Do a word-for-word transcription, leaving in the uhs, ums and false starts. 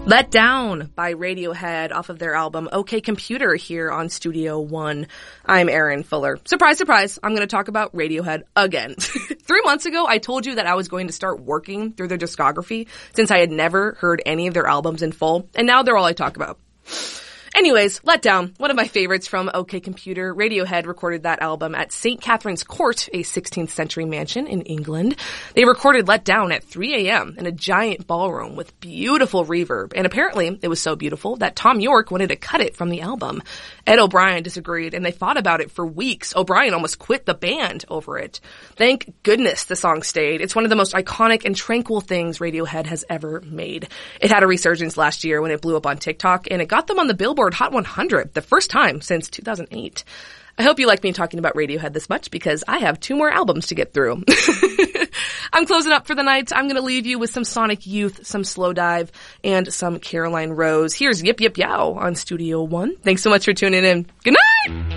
Let Down by Radiohead off of their album OK Computer here on Studio One. I'm Erin Fuller. Surprise, surprise, I'm going to talk about Radiohead again. Three months ago, I told you that I was going to start working through their discography since I had never heard any of their albums in full, and now they're all I talk about. Anyways, Let Down, one of my favorites from OK Computer. Radiohead recorded that album at Saint Catherine's Court, a sixteenth century mansion in England. They recorded Let Down at three a.m. in a giant ballroom with beautiful reverb, and apparently it was so beautiful that Tom York wanted to cut it from the album. Ed O'Brien disagreed, and they fought about it for weeks. O'Brien almost quit the band over it. Thank goodness the song stayed. It's one of the most iconic and tranquil things Radiohead has ever made. It had a resurgence last year when it blew up on TikTok, and it got them on the Billboard Hot one hundred, the first time since two thousand eight. I hope you like me talking about Radiohead this much because I have two more albums to get through. I'm closing up for the night. I'm going to leave you with some Sonic Youth, some Slowdive, and some Caroline Rose. Here's Yip Yip Yow on Studio One. Thanks so much for tuning in. Good night!